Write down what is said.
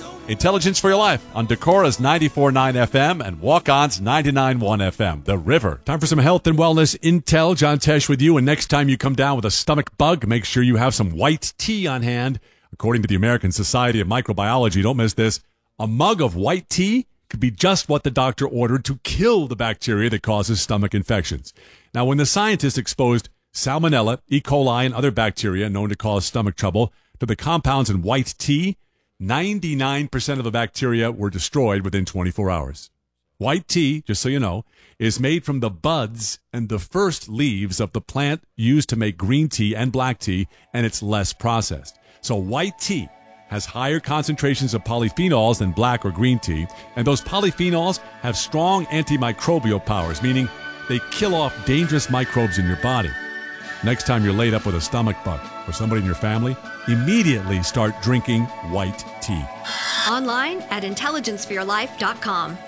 Intelligence for Your Life on Decora's 94.9 FM and Walk-On's 99.1 FM. The River. Time for some health and wellness intel. John Tesh with you. And next time you come down with a stomach bug, make sure you have some white tea on hand. According to the American Society of Microbiology, don't miss this, a mug of white tea could be just what the doctor ordered to kill the bacteria that causes stomach infections. Now, when the scientists exposed Salmonella, E. coli, and other bacteria known to cause stomach trouble to the compounds in white tea, 99% of the bacteria were destroyed within 24 hours. White tea, just so you know, is made from the buds and the first leaves of the plant used to make green tea and black tea, and it's less processed. So white tea has higher concentrations of polyphenols than black or green tea, and those polyphenols have strong antimicrobial powers, meaning they kill off dangerous microbes in your body. Next time you're laid up with a stomach bug or somebody in your family, immediately start drinking white tea. Online at intelligenceforyourlife.com.